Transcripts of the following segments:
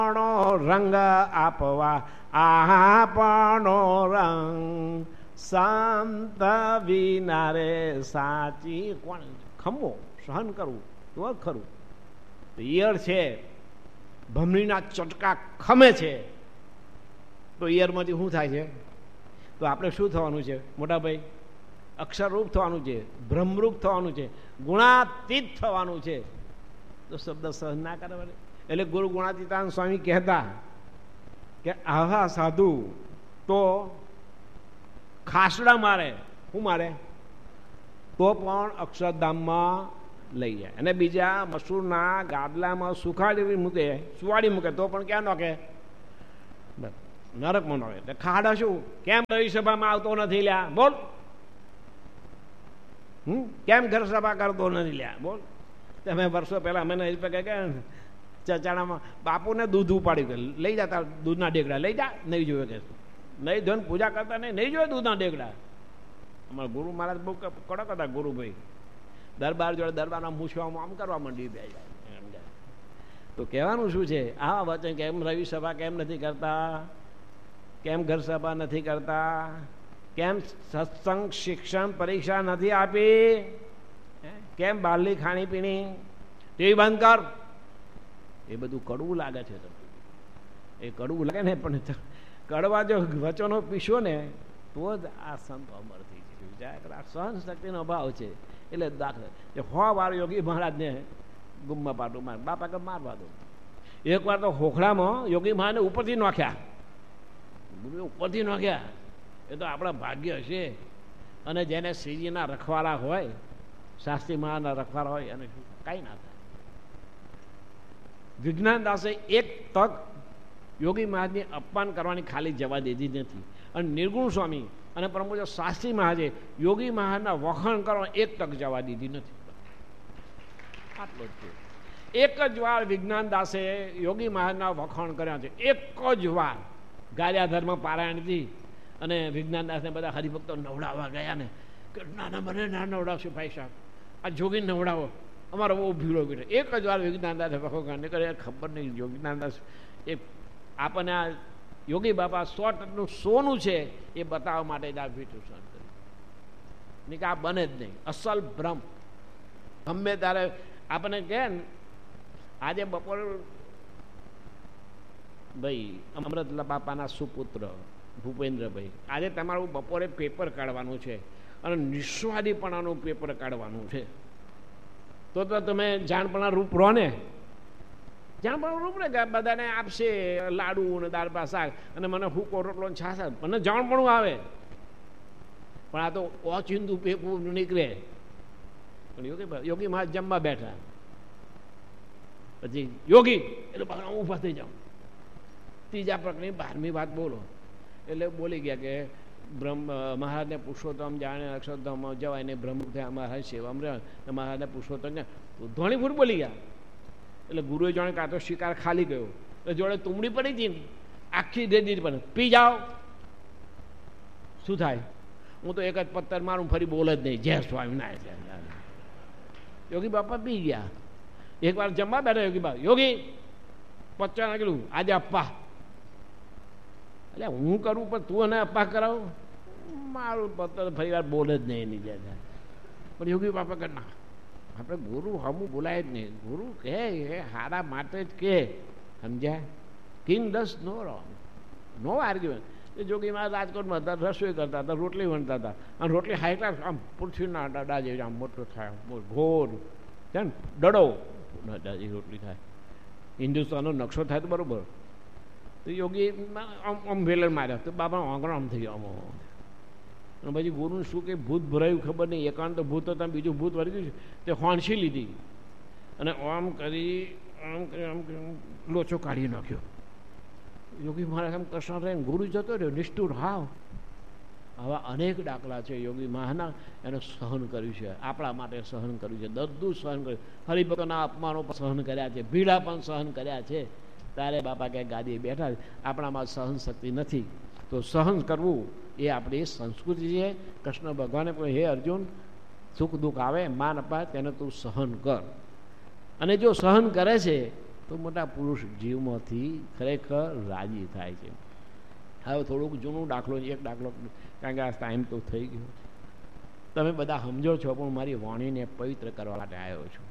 રંગ આપવા આપણો રંગ સંત વિના રે સાચી કોણ ખમવો સહન કરવું તો ખરું. ઈયળ છે ભમરીના ચટકા ખમે છે તો ઈયળમાંથી શું થાય છે? તો આપણે શું થવાનું છે મોટા ભાઈ? અક્ષરરૂપ થવાનું છે, બ્રહ્મરૂપ થવાનું છે, ગુણાતીત થવાનું છે. તો શબ્દ સહન ના કરે. એટલે ગુરુ ગુણાતીતાનંદ સ્વામી કહેતા કે આવા સાધુ તો ખાસડા મારે. શું મારે? તો પણ અક્ષરધામમાં લઈ જાય. અને બીજા મસૂરના ગાદલામાં સુવાડી મૂકે તો પણ ક્યાં નોકે? નરકમાં નોકે. એટલે ખાડા શું? કેમ રવિ સભામાં આવતો નથી લ્યા? બોલ. કેમ ઘર સભા કરતો નથી લ્યા? બોલ. તમે વર્ષો પહેલા મને ચચાણામાં બાપુને દૂધ ઉપાડી ગયું, લઈ જતા દૂધના ડેગડા લઈ જા. નહીં જોયું કે નહીં ધોઈને પૂજા કરતા નહીં જોયું દૂધના ડેગડા. અમારા ગુરુ મહારાજ બહુ કડક હતા ગુરુભાઈ. દરબાર જોડે દરબારના મૂછવામાં આમ કરવા માંડી બે જાય. તો કહેવાનું શું છે? આ વચન કેમ રવિ સભા કેમ નથી કરતા? કેમ ઘર સભા નથી કરતા? કેમ સત્સંગ શિક્ષણ પરીક્ષા નથી આપી? કેમ બહારની ખાણીપીણી ટીવી બંધ કર? એ બધું કડવું લાગે છે. એ કડવું લાગે ને, પણ કડવા જો વચનો પીશો ને તો જ આ સંત અમર થઈ જાય. સહન શક્તિનો અભાવ છે. એટલે દાખલા 100 વાર યોગી મહારાજને ગુમ્મા પાટું માર બાપા કે મારવા દો. એકવાર તો હોખડામાં યોગી મહારાજને ઉપરથી નાખ્યા. ઉપરથી નાખ્યા. એ તો આપણા ભાગ્ય છે. અને જેને શ્રીજીના રખવાડા હોય, શાસ્ત્રી મહારાજના રખવાડા હોય, અને કાંઈ ના થાય. વિજ્ઞાન દાસે એક તક યોગી મહારાજને અપમાન કરવાની ખાલી જવા દીધી નથી. અને નિર્ગુણ સ્વામી અને પરમ પૂજ્ય શાસ્ત્રી મહારાજે યોગી મહારાજના વખાણ કરવા એક તક જવા દીધી નથી. આટલો જ છે. એક જ વાર વિજ્ઞાન દાસે યોગી મહારાજના વખાણ કર્યા છે. એક જ વાર ગાર્યાધર્મ પારાયણથી. અને વિજ્ઞાન દાસને બધા હરિભક્તો નવડાવવા ગયા ને કે નાના મને ના નવડાવશો ભાઈ સાહેબ, આ જોગી નવડાવો, અમારો બહુ ભીડો બેઠો. એક જ વાર વિજ્ઞાન દાસે વખાણ કરે. ખબર નહીં વિજ્ઞાન દાસ એ આપણને આ યોગી બાપા 100% સોનું છે એ બતાવવા માટે જ આ ભીઠું સહન કર્યું. નહીં કે આ બને જ નહીં. અસલ ભ્રમ ગમે ત્યારે આપણને કહે ને. આજે બપોર ભાઈ અમૃતલા બાપાના સુપુત્ર ભૂપેન્દ્રભાઈ, આજે તમારું બપોરે પેપર કાઢવાનું છે અને નિસ્વાદીપણાનું પેપર કાઢવાનું છે. તો તમે જાણપણા રૂપ રહો ને. જાણપણા રૂપ ને બધાને આપશે લાડુ ને દાળ ભાત શાક અને મને ફૂકો રોટલો છાસ, મને જાણપણું આવે. પણ આ તો ઓચિંતું પેપર નીકળે. પણ યોગી મહારાજ જમવા બેઠા. પછી યોગી એટલે હું ઊભા થઈ જાઉં. ત્રીજા પ્રકરણની 12મી વાત બોલો. એટલે બોલી ગયા કે બ્રહ્મ મહારાજને પુરુષોત્તમ જાણે અક્ષરધામ જવાય ને બ્રહ્મ થયા મહારાજ સેવામાં રહ્યા. મહારાજને પુરુષોત્તમ ધોણી ફૂટ બોલી ગયા. એટલે ગુરુએ જાણે કાં તો શિકાર ખાલી ગયો. એટલે જોડે તુમડી પડી હતી ને આખી દે દીધી. પણ પી જાઓ શું થાય? હું તો એક જ પત્તર મારું ફરી બોલ જ નહીં. જય સ્વામિનારાયણ. યોગી બાપા પી ગયા. એક વાર જમવા બેઠા યોગી બાપા. યોગી પચ્ચા નાખેલું આજે અપ્પા. એટલે હું કરું પણ તું એને અપ્પા કરાવું? મારું પત્તર ફરી વાર બોલ જ નહીં એની જગ્યા. પણ યોગી બાપા કે ના, આપણે ગુરુ હમું બોલાય જ નહીં. ગુરુ કહે હારા માટે જ કહે. સમજ્યા? King does no wrong, no argument. એ જોગી મહારાજ રાજકોટમાં હતા, રસોઈ કરતા હતા, રોટલી વણતા હતા. અને રોટલી હાઈ ક્લાસ આમ પૃથ્વીના ડડા જેવી આમ મોટો થાય, ઘોર છે ને ડડો રોટલી થાય. હિન્દુસ્તાનનો નકશો થાય તો બરાબર. તો યોગી આમ વેલર માર્યા તો બાબા આંગણો આમ થઈ ગયો. અને પછી ગુરુને શું કે ભૂત ભરાયું ખબર નહીં. એકાંત તો ભૂત હતા, બીજું ભૂત વળી ગયું છે. તે હોંશી લીધી અને આમ કરી લોચો કાઢી નાખ્યો. યોગી મહારાજ આમ કૃષ્ણ રહીને ગુરુ જતો રહ્યો નિષ્ઠુર. હાવ આવા અનેક દાખલા છે. યોગી મહારાજ એને સહન કર્યું છે. આપણા માટે સહન કર્યું છે. બધું સહન કર્યું. હરિભક્તોના અપમાનો પણ સહન કર્યા છે, ભીડા પણ સહન કર્યા છે. તારે બાપા ક્યાંક ગાદીએ બેઠા. આપણામાં સહન શક્તિ નથી તો સહન કરવું એ આપણી સંસ્કૃતિ છે. કૃષ્ણ ભગવાને પણ હે અર્જુન, સુખ દુઃખ આવે માન અપાય તેને તું સહન કર. અને જો સહન કરે છે તો મોટા પુરુષ જીવમાંથી ખરેખર રાજી થાય છે. હવે થોડુંક જૂનું દાખલો, એક દાખલો, કારણ કે આ ટાઈમ તો થઈ ગયો. તમે બધા સમજો છો, પણ મારી વાણીને પવિત્ર કરવા માટે આવ્યો છું.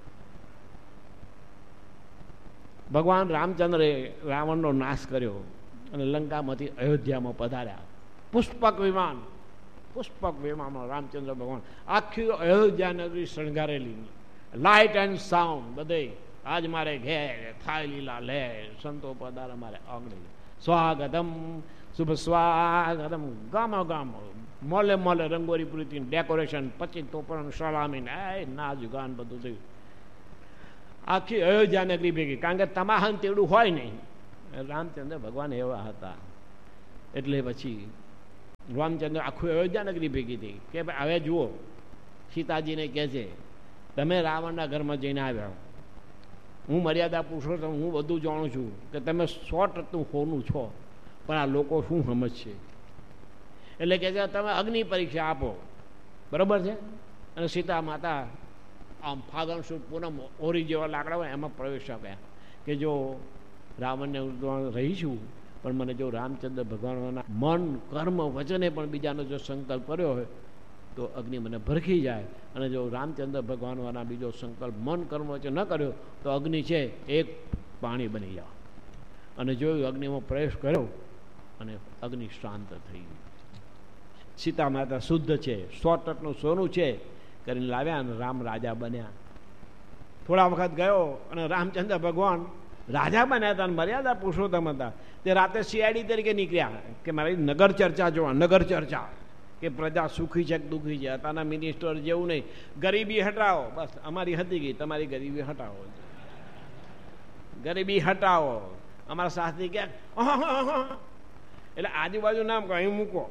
ભગવાન રામચંદ્રે રાવણનો નાશ કર્યો અને લંકામાંથી અયોધ્યામાં પધાર્યા. પુષ્પક વિમાનમાં રામચંદ્ર ભગવાન આખી અયોધ્યા નગરી શણગારેલી, લાઇટ એન્ડ સાઉન્ડ બધે. આજ મારે ઘેર થાય લીલા લે, સંતો પધારે મારે આંગળી, સ્વાગતમ શુભ સ્વાગતમ, ગામો ગામો મોલે મોલે રંગોળી પૂરી, ડેકોરેશન, 25 તોપણ, સલામી, નાચ ગાન બધું થયું. આખી અયોધ્યા નગરી ભેગી, કારણ કે તમાહન તેડું હોય નહીં. રામચંદ્ર ભગવાન એવા હતા એટલે પછી રામચંદ્ર આખું અયોધ્યા નગરી ભેગી થઈ કે હવે જુઓ, સીતાજીને કહે છે તમે રાવણના ઘરમાં જઈને આવ્યા, હું મર્યાદા પુરુષોત્તમ, હું બધું જાણું છું કે તમે 100% હોનું છો, પણ આ લોકો શું સમજશે? એટલે કે છે તમે અગ્નિ પરીક્ષા આપો, બરાબર છે? અને સીતા માતા આમ ફાગણ સુદ પૂનમ ઓરી જેવા લાકડા હોય એમાં પ્રવેશ આપ્યા કે જો રાવણને રહીશું, પણ મને જો રામચંદ્ર ભગવાનના મન કર્મ વચને પણ બીજાનો જો સંકલ્પ કર્યો હોય તો અગ્નિ મને ભરખી જાય, અને જો રામચંદ્ર ભગવાનના બીજો સંકલ્પ મન કર્મ વચ્ચે ન કર્યો તો અગ્નિ છે એક પાણી બની જાઓ. અને જોયું, અગ્નિમાં પ્રવેશ કર્યો અને અગ્નિ શાંત થઈ ગઈ. સીતા માતા શુદ્ધ છે, 100% સોનું છે કરીને લાવ્યા અને રામ રાજા બન્યા. થોડા વખત ગયો અને રામચંદ્ર ભગવાન રાજા બન્યા હતા, મર્યાદા પુરુષોત્તમ હતા. તે રાતે સીઆઈડી તરીકે નીકળ્યા કે મારી નગર ચર્ચા જોવા, નગર ચર્ચા કે પ્રજા સુખી છે કે દુઃખી છે. અત્યારના મિનિસ્ટર જેવું નહીં, ગરીબી હટાવો, બસ અમારી હતી ગઈ, તમારી ગરીબી હટાવો, ગરીબી હટાવો. અમારા શાસ્ત્રી કે એટલે આજુબાજુ નામ કહો, અહીં મૂકો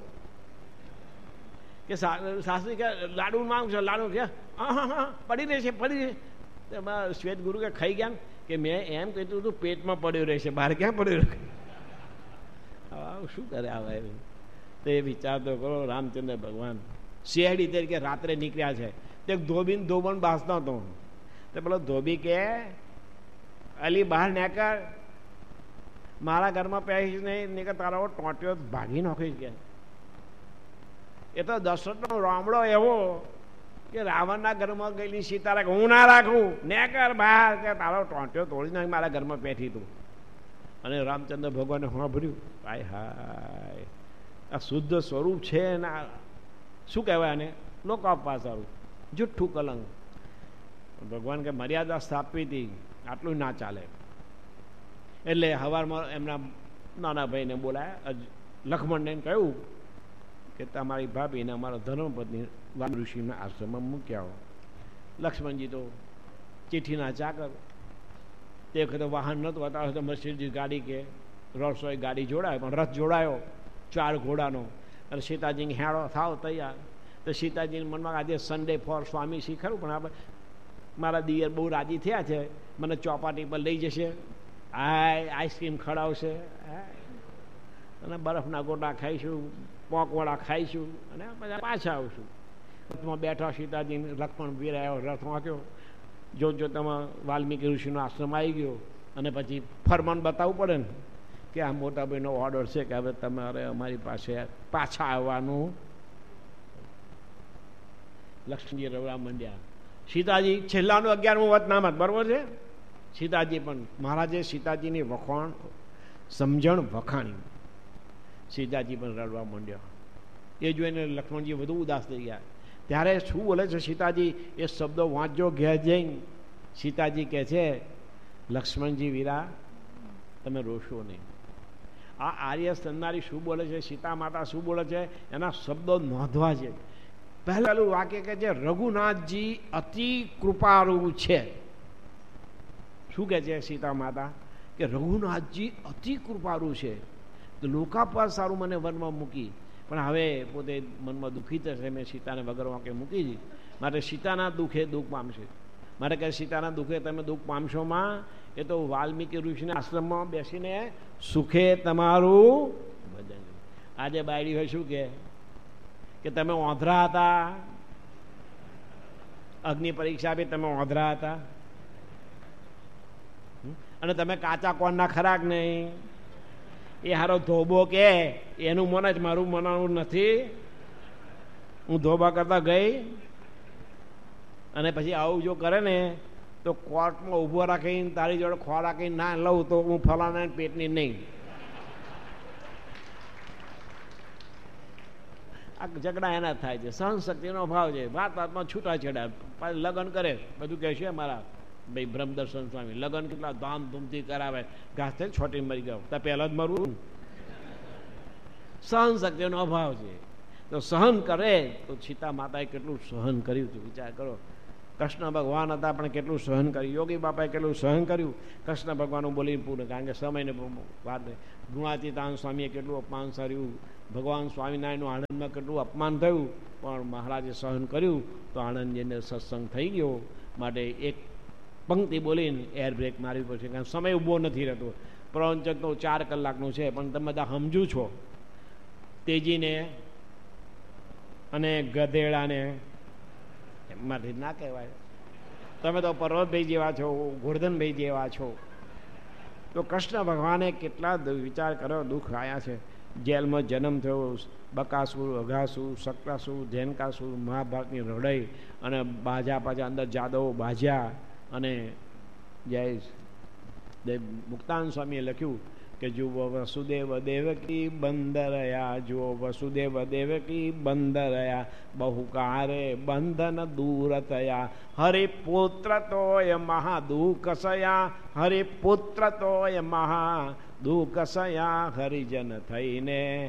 કે શાસ્ત્રી કે લાડુ માંગ છે, લાડુ કે પડી રહેશે, પડી રહેશે. શ્વેત ગુરુ કે ખાઈ ગયા કે મેં એમ કીધું હતું પેટમાં પડ્યું રહેશે, બહાર ક્યાં પડ્યું રહે? શું કરે આવે? તો એ વિચાર તો કરો. રામચંદ્ર ભગવાન સીઆઈડી તરીકે રાત્રે નીકળ્યા છે. તે ધોબીને ધોબણ બાસતો હતો. તો પેલો ધોબી કે અલી બહાર નીકળ, મારા ઘરમાં પહેરીશ નહીં, નીકળ તારા ટોંટ્યો ભાગી નાખીશ કે. એ તો દશરથનો રામડો એવો કે રાવણના ઘરમાં ગયેલી સીતા રાખે, હું ના રાખું, નેકર બહાર, કે તારો ટોંટ્યો તોડી નાખ, મારા ઘરમાં બેઠી તું. અને રામચંદ્ર ભગવાને સાંભળ્યું, હાય હાય, આ શુદ્ધ સ્વરૂપ છે ને શું કહેવાય આને? લોકાપવાસારું, જુઠ્ઠું કલંક. ભગવાન કે મર્યાદા સ્થાપવી હતી, આટલું ના ચાલે. એટલે સવારમાં એમના નાના ભાઈને બોલાયા, લક્ષ્મણને કહ્યું કે તમારી ભાભીને અમારા ધર્મપત્ની વાન ઋષિના આશ્રમમાં મૂક્યા હો. લક્ષ્મણજી તો ચિઠ્ઠીના ચાકર, તે વખતે વાહન નહોતું, અત્યારે તો મર્સિડીઝ ગાડી કે રોલ્સ રોયસ ગાડી જોડાય, પણ રથ જોડાયો 4 ઘોડાનો. અને સીતાજીને હેળો થાવ તૈયાર. તો સીતાજીને મનમાં આજે સન્ડે ફોર સ્વામી શીખરું, પણ આપણે મારા દિયર બહુ રાજી થયા છે, મને ચોપાટી પર લઈ જશે, આઈસ્ક્રીમ ખવડાવશે, અને બરફના ગોટા ખાઈશું, પોંકવડા ખાઈશું, અને બધા પાછા આવશું. રથમાં બેઠા સીતાજીને લક્ષ્મણ વીરાયો, રથ વાંક્યો. જોતમાં વાલ્મીકી ઋષિનો આશ્રમ આવી ગયો. અને પછી ફરમાન બતાવવું પડે ને કે આ મોટા ભાઈનો ઓર્ડર છે કે હવે તમારે અમારી પાસે પાછા આવવાનું. લક્ષ્મણજી રવડા માંડ્યા. સીતાજી છેલ્લાનું 11મું વતનામત, બરોબર છે? સીતાજી પણ મહારાજે સીતાજીની વખાણ સમજણ વખાણી. સીતાજી પણ રડવા માંડ્યા. એ જોઈને લક્ષ્મણજી વધુ ઉદાસ થઈ ગયા. ત્યારે શું બોલે છે સીતાજી? એ શબ્દો વાંચજો ઘેર જઈને. સીતાજી કહે છે, લક્ષ્મણજી વીરા, તમે રોશો નહીં. આ આર્ય સન્નારી શું બોલે છે, સીતા માતા શું બોલે છે, એના શબ્દો નોંધવા છે. પહેલું વાક્ય કે છે, રઘુનાથજી અતિ કૃપાળુ છે. શું કહે છે સીતા માતા? કે રઘુનાથજી અતિ કૃપાળુ છે. તો લોકાપવાસ સારું મને વનમાં મૂકી, પણ હવે પોતે મનમાં દુઃખી થશે, મેં સીતાને વગર વાંકે મૂકી દીધી. માટે સીતાના દુઃખે દુઃખ પામશે. મારે કહે સીતાના દુઃખે તમે દુઃખ પામશો માં, એ તો વાલ્મીકી ઋષિના આશ્રમમાં બેસીને સુખે તમારું ભજન. આજે બાયડી હોય શું કે તમે ઓંધરા હતા, અગ્નિ પરીક્ષા આપી તમે ઓંધરા હતા. અને તમે કાચા કોણના ખરાક નહીં. એ હારો ધોબો કે એનું મન જ મારું મનાવું નથી. હું ધોબા કરતા ગઈ અને પછી આવું જો કરે ને તો કોર્ટમાં ઊભો રાખીને તારી જોડે ખોળ રાખીને ના લઉં તો હું ફલાણા પેટની નહીં. આ ઝઘડા એના થાય છે, સહનશક્તિનો અભાવ છે. વાત વાતમાં છૂટાછેડા, લગ્ન કરે બધું કહે છે મારા ભાઈ બ્રહ્મદર્શન સ્વામી લગ્ન કેટલા ધામધૂમથી કરાવે, ઘાસ થઈ છોટી મરી ગયો ત્યાં પહેલા જ મરવું. સહનશક્તિનો અભાવ છે. તો સહન કરે તો સીતા માતાએ કેટલું સહન કર્યું હતું વિચાર કરો. કૃષ્ણ ભગવાન હતા પણ કેટલું સહન કર્યું. યોગી બાપાએ કેટલું સહન કર્યું કૃષ્ણ ભગવાનનું બોલીને પૂરું, કારણ કે સમયને વાત. ગુણાતીતાન સ્વામીએ કેટલું અપમાન કર્યું, ભગવાન સ્વામિનારાયણનું આણંદમાં કેટલું અપમાન થયું, પણ મહારાજે સહન કર્યું તો આણંદજીને સત્સંગ થઈ ગયો. માટે એક પંક્તિ બોલીને એર બ્રેક મારવી પડશે, કારણ સમય ઊભો નથી રહેતો. પ્રવચન તો 4 કલાકનું છે, પણ તમે બધા સમજુ છો. તેજીને અને ગધેડાને એમાંથી ના કહેવાય. તમે તો પર્વતભાઈ જેવા છો, ગોરધનભાઈ જેવા છો. તો કૃષ્ણ ભગવાને કેટલા વિચાર કર્યો, દુઃખ આવ્યા છે. જેલમાં જન્મ થયો, બકાસુર, અઘાસુર, શક્રાસુર, ધેનકાસુર, મહાભારતની રડાઈ અને બાજા પાછા અંદર જાદવો બાજ્યા. અને જય મુક્તાન સ્વામીએ લખ્યું કે જુઓ વસુદેવ દેવકી બંધરયા, જુઓ વસુદેવ દેવકી બંધરયા, બહુકારે બંધન દૂર થયા, હરિપુત્ર તોય મહાદુઃખસયા, હરિપુત્ર તોય મહાદુઃખસયા, હરિજન થઈને